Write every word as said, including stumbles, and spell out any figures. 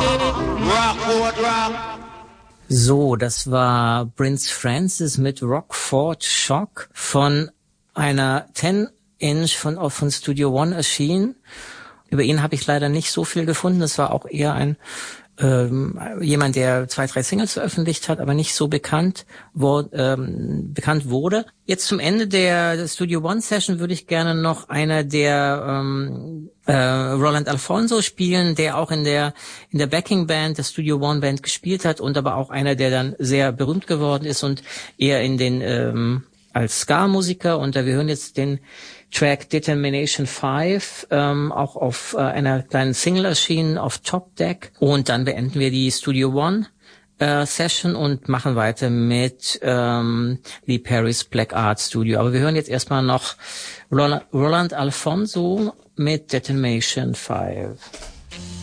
Rockport Rock. So, das war Prince Francis mit Rockford Shock von einer zehn Inch von, von Studio One erschienen. Über ihn habe ich leider nicht so viel gefunden. Das war auch eher ein ähm, jemand, der zwei, drei Singles veröffentlicht hat, aber nicht so bekannt, wo, ähm, bekannt wurde. Jetzt zum Ende der Studio One Session würde ich gerne noch einer der ähm, äh, Roland Alphonso spielen, der auch in der in der Backing Band der Studio One Band gespielt hat und aber auch einer, der dann sehr berühmt geworden ist und eher in den ähm, als Ska-Musiker. Und äh, wir hören jetzt den Track Determination five, ähm, auch auf äh, einer kleinen Single erschienen auf Top Deck. Und dann beenden wir die Studio One äh, Session und machen weiter mit ähm, Lee Perry's Black Art Studio. Aber wir hören jetzt erstmal noch Roland, Roland Alphonso mit Determination five.